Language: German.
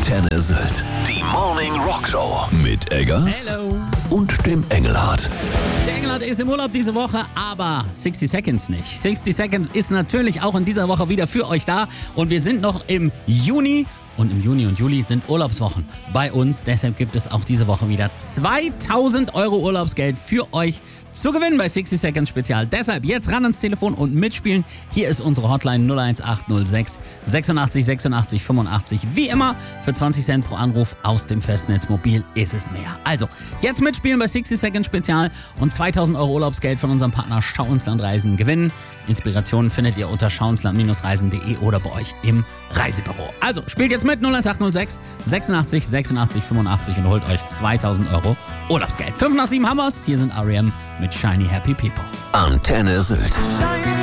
Antenne Sylt. Die Morning Rock Show mit Eggers Hello. und dem Engelhardt. Der Engelhardt ist im Urlaub diese Woche, aber 60 Seconds nicht. 60 Seconds ist natürlich auch in dieser Woche wieder für euch da. Und wir sind noch im Juni. Und im Juni und Juli sind Urlaubswochen bei uns. Deshalb gibt es auch diese Woche wieder 2000 € Urlaubsgeld für euch zu gewinnen bei 60 Seconds Spezial. Deshalb jetzt ran ans Telefon und mitspielen. Hier ist unsere Hotline 01806 86 86 85. Wie immer, für 20 Cent pro Anruf aus dem Festnetz mobil ist es mehr. Also, jetzt mitspielen bei 60 Seconds Spezial und 2000 € Urlaubsgeld von unserem Partner Schauinsland Reisen gewinnen. Inspirationen findet ihr unter schauinsland-reisen.de oder bei euch im Reisebüro. Also, spielt jetzt mit 01806 86 86 85 und holt euch 2000 € Urlaubsgeld. 5 nach 7 haben wir's. Hier sind R.E.M. mit Shiny Happy People. Antenne Sylt.